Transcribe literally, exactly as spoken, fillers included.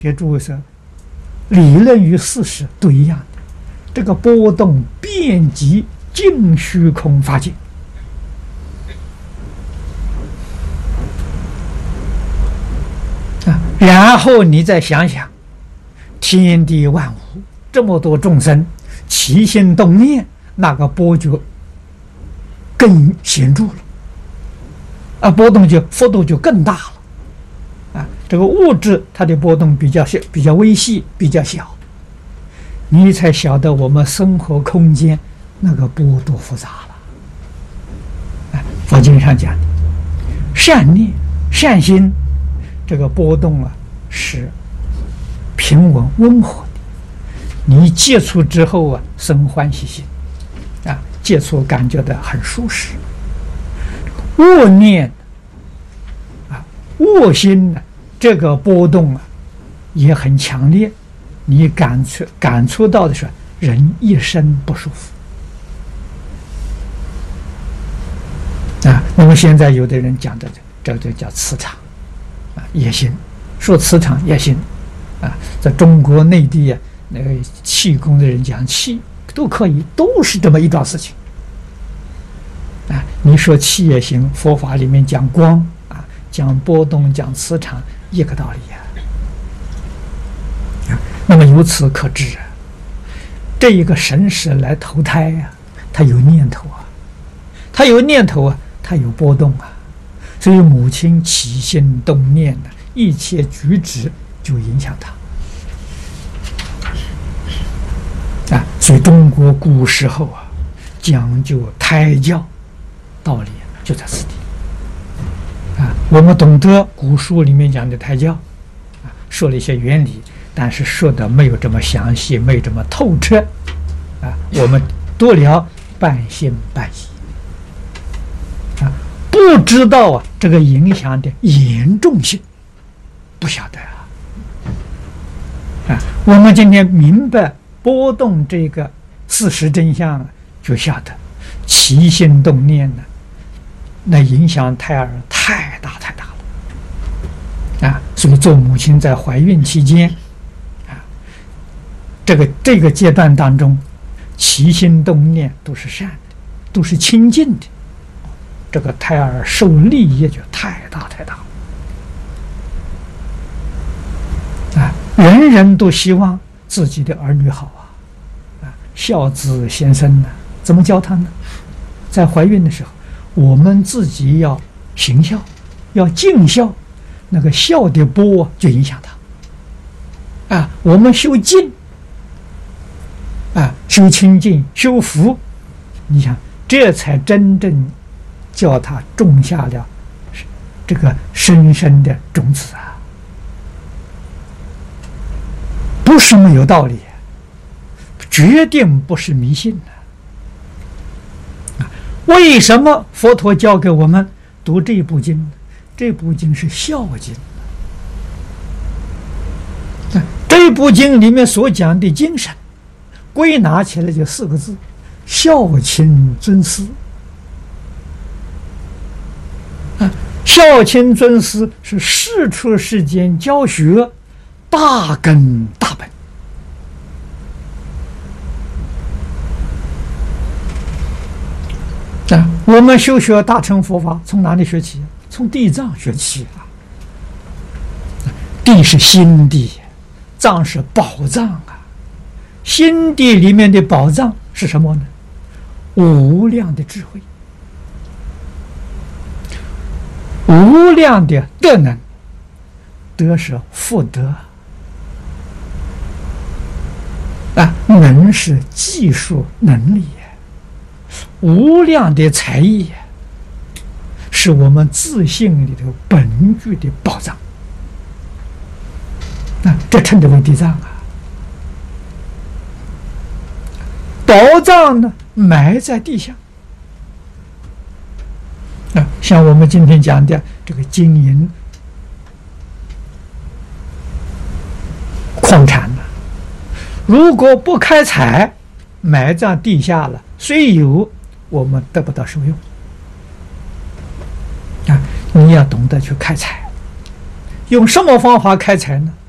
给诸位说，理论与事实都一样的。这个波动遍及尽虚空法界，啊，然后你再想想，天地万物这么多众生起心动念，那个波就更显著了，啊，波动就幅度就更大了。啊，这个物质它的波动比较小，比较微细，比较小，你才晓得我们生活空间那个波多复杂了。啊，佛经上讲的善念、善心，这个波动啊是平稳温和的，你接触之后啊生欢喜心，啊，接触感觉到很舒适。恶念啊，恶心呢，这个波动啊也很强烈，你感触感触到的是人一身不舒服啊。那么现在有的人讲的这这叫磁场啊，也行，说磁场也行啊。在中国内地啊，那个气功的人讲气都可以，都是这么一桩事情啊。你说气也行，佛法里面讲光啊，讲波动，讲磁场，一个道理呀。啊，那么由此可知啊，这一个神识来投胎呀、啊，它有念头啊，它有念头啊，它有波动啊，所以母亲起心动念的一切举止就影响他啊。所以中国古时候啊，讲究胎教，道理就在此地啊。我们懂得古书里面讲的胎教啊，说了一些原理，但是说的没有这么详细，没有这么透彻啊。我们多聊半信半疑啊，不知道啊这个影响的严重性，不晓得啊。啊，我们今天明白波动这个事实真相了，就晓得起心动念呢，那影响胎儿太大太大了啊。所以做母亲在怀孕期间啊，这个这个阶段当中，起心动念都是善的，都是清净的，这个胎儿受利益就太大太大了啊。人人都希望自己的儿女好啊，啊，孝子贤孙呢，怎么教他呢？在怀孕的时候，我们自己要行孝，要尽孝，那个孝的波就影响他啊。我们修静啊，修清净，修福，你想，这才真正叫他种下了这个深深的种子啊，不是没有道理，决定不是迷信的。为什么佛陀教给我们读这部经呢？这部经是孝经，这部经里面所讲的精神归纳起来就四个字：孝亲尊师啊。孝亲尊师是世出世间教学大根大本啊。我们修学大乘佛法从哪里学起？从地藏学起啊。地是心地，藏是宝藏啊。心地里面的宝藏是什么呢？无量的智慧，无量的德能。德是福德啊，能是技术能力，无量的才艺是我们自信里头本具的宝藏啊，这称之为地藏啊。宝藏呢，埋在地下啊，像我们今天讲的这个金银矿产呢，如果不开采，埋在地下了，虽有，我们得不到受用啊。你要懂得去开采，用什么方法开采呢？